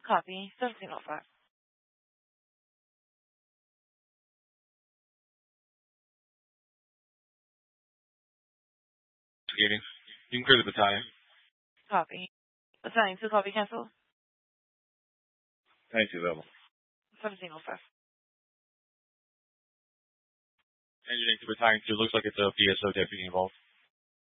Copy. 1705. Skating. You can clear the battalion. Copy. Battalion 2, copy cancel. Thank you, level. 1705. Engineering to battalion 2, looks like it's a PSO deputy involved.